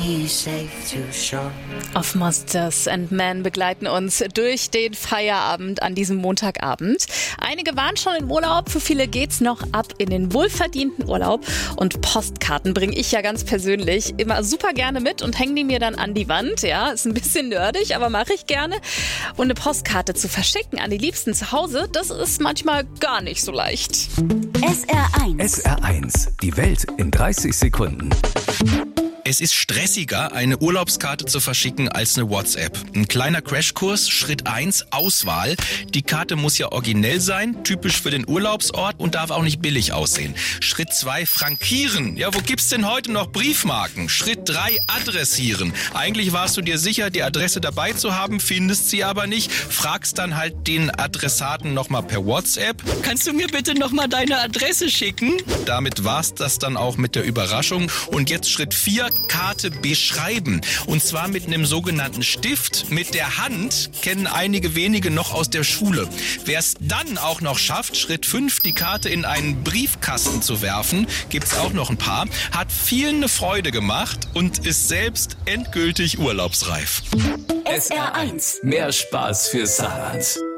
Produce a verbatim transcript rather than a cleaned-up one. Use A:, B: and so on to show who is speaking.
A: Of Monsters and Men begleiten uns durch den Feierabend an diesem Montagabend. Einige waren schon im Urlaub, für viele geht's noch ab in den wohlverdienten Urlaub. Und Postkarten bringe ich ja ganz persönlich immer super gerne mit und hänge die mir dann an die Wand. Ja, ist ein bisschen nerdig, aber mache ich gerne. Und eine Postkarte zu verschicken an die Liebsten zu Hause, das ist manchmal gar nicht so leicht.
B: S R eins.
C: S R eins. Die Welt in dreißig Sekunden.
D: Es ist stressiger, eine Urlaubskarte zu verschicken als eine WhatsApp. Ein kleiner Crashkurs, Schritt eins, Auswahl. Die Karte muss ja originell sein, typisch für den Urlaubsort und darf auch nicht billig aussehen. Schritt zwei, frankieren. Ja, wo gibt's denn heute noch Briefmarken? Schritt drei, adressieren. Eigentlich warst du dir sicher, die Adresse dabei zu haben, findest sie aber nicht. Fragst dann halt den Adressaten nochmal per WhatsApp. Kannst du mir bitte nochmal deine Adresse schicken? Damit war's das dann auch mit der Überraschung. Und jetzt Schritt vier, Karte beschreiben. Und zwar mit einem sogenannten Stift. Mit der Hand kennen einige wenige noch aus der Schule. Wer es dann auch noch schafft, Schritt fünf, die Karte in einen Briefkasten zu werfen, gibt's auch noch ein paar, hat vielen eine Freude gemacht und ist selbst endgültig urlaubsreif.
B: S R eins.
C: Mehr Spaß fürs Saarland.